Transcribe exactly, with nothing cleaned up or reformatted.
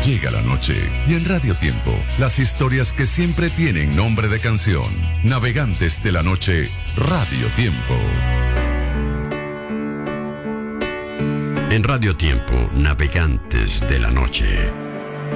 llega la noche. Y en Radio Tiempo, las historias que siempre tienen nombre de canción. Navegantes de la noche, Radio Tiempo. En Radio Tiempo, Navegantes de la Noche.